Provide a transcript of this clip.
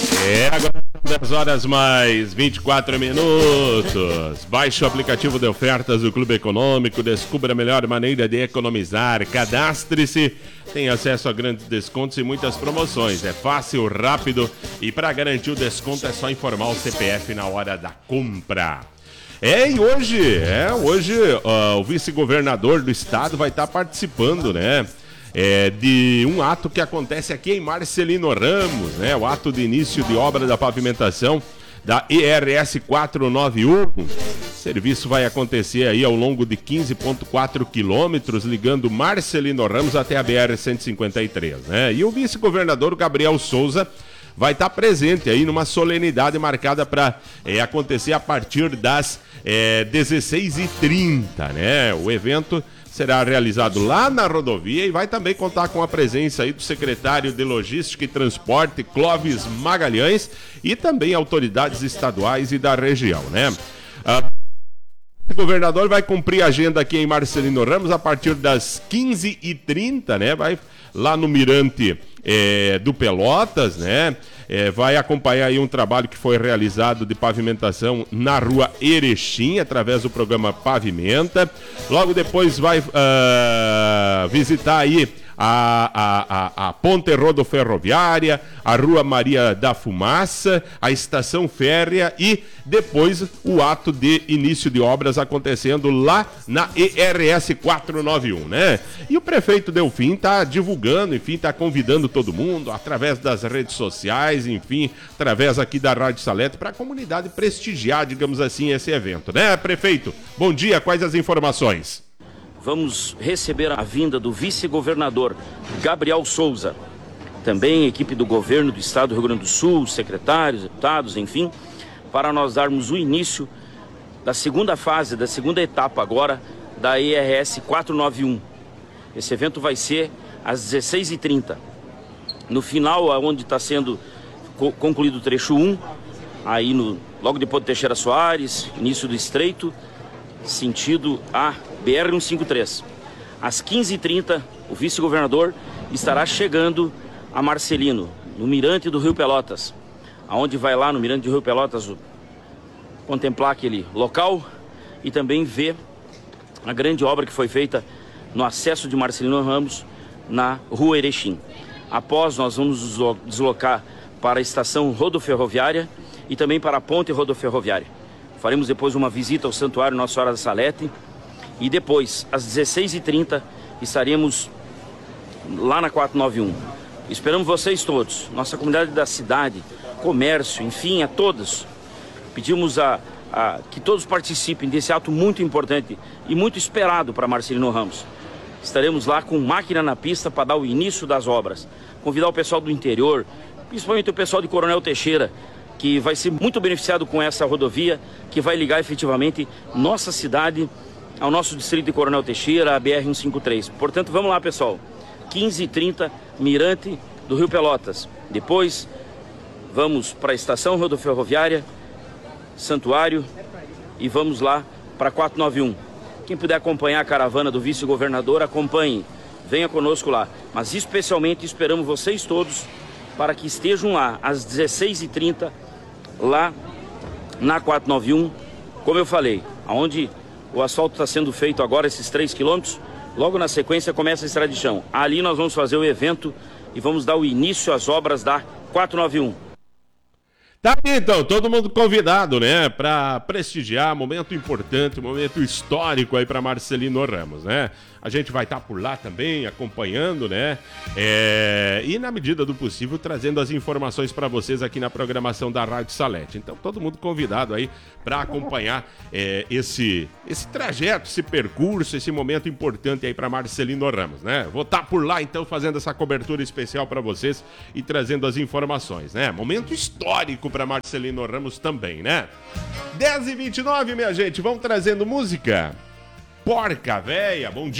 Agora são 10 horas mais 24 minutos. Baixe o aplicativo de ofertas do Clube Econômico, descubra a melhor maneira de economizar. Cadastre-se, tem acesso a grandes descontos e muitas promoções. É fácil, rápido e para garantir o desconto é só informar o CPF na hora da compra. E hoje o vice-governador do estado vai estar participando, né? De um ato que acontece aqui em Marcelino Ramos, né? O ato de início de obra da pavimentação da ERS 491. O serviço vai acontecer aí ao longo de 15,4 quilômetros, ligando Marcelino Ramos até a BR-153, né? E o vice-governador Gabriel Souza vai estar presente aí numa solenidade marcada para acontecer a partir das 16h30, né? O evento será realizado lá na rodovia e vai também contar com a presença aí do secretário de Logística e Transporte, Clóvis Magalhães, e também autoridades estaduais e da região, né? O governador vai cumprir a agenda aqui em Marcelino Ramos a partir das 15h30, né? Vai lá no Mirante do Pelotas, né? Vai acompanhar aí um trabalho que foi realizado de pavimentação na rua Erechim, através do programa Pavimenta. Logo depois vai visitar aí a ponte rodoferroviária, a Rua Maria da Fumaça, a estação férrea e depois o ato de início de obras acontecendo lá na ERS 491, né? E o prefeito Delfim está divulgando, enfim, está convidando todo mundo através das redes sociais, enfim, através aqui da Rádio Salete para a comunidade prestigiar, digamos assim, esse evento, né, prefeito? Bom dia, quais as informações? Vamos receber a vinda do vice-governador Gabriel Souza, também equipe do governo do estado do Rio Grande do Sul, secretários, deputados, enfim, para nós darmos o início da segunda fase, da segunda etapa agora da ERS 491. Esse evento vai ser às 16h30. No final, onde está sendo concluído o trecho 1, aí logo depois do Teixeira Soares, início do Estreito, sentido a BR-153. Às 15h30, o vice-governador estará chegando a Marcelino, no Mirante do Rio Pelotas, aonde vai lá no Mirante do Rio Pelotas contemplar aquele local e também ver a grande obra que foi feita no acesso de Marcelino Ramos na Rua Erechim. Após, nós vamos nos deslocar para a estação rodoferroviária e também para a ponte rodoferroviária. Faremos depois uma visita ao Santuário Nossa Senhora da Salete e depois, às 16h30, estaremos lá na 491. Esperamos vocês todos, nossa comunidade da cidade, comércio, enfim, a todos. Pedimos que todos participem desse ato muito importante e muito esperado para Marcelino Ramos. Estaremos lá com máquina na pista para dar o início das obras. Convidar o pessoal do interior, principalmente o pessoal de Coronel Teixeira, que vai ser muito beneficiado com essa rodovia, que vai ligar efetivamente nossa cidade ao nosso distrito de Coronel Teixeira, a BR-153. Portanto, vamos lá, pessoal. 15h30, Mirante do Rio Pelotas. Depois, vamos para a estação rodoferroviária, Santuário, e vamos lá para 491. Quem puder acompanhar a caravana do vice-governador, acompanhe. Venha conosco lá. Mas especialmente esperamos vocês todos para que estejam lá às 16h30, lá na 491, como eu falei, onde o asfalto está sendo feito agora, esses 3 quilômetros, logo na sequência começa a estrada de chão. Ali nós vamos fazer o evento e vamos dar o início às obras da 491. Tá aqui então, todo mundo convidado, né, para prestigiar, momento importante, momento histórico aí para Marcelino Ramos, né? A gente vai estar por lá também, acompanhando, né? E na medida do possível, trazendo as informações para vocês aqui na programação da Rádio Salete. Então, todo mundo convidado aí para acompanhar esse trajeto, esse percurso, esse momento importante aí para Marcelino Ramos, né? Vou estar por lá, então, fazendo essa cobertura especial para vocês e trazendo as informações, né? Momento histórico para Marcelino Ramos também, né? 10h29, minha gente, vamos trazendo música. Porca véia, bom dia.